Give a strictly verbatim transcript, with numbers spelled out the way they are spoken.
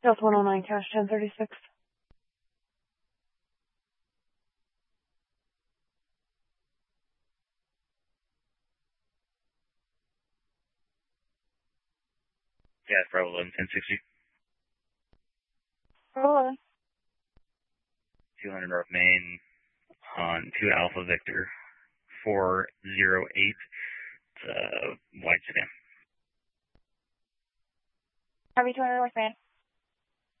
Delta one oh nine, cash ten thirty-six. Yeah, Bravo eleven, ten sixty. Bravo eleven. two hundred North Main on two Alpha Victor, four zero eight, uh, white sedan. Harvey two hundred North Main.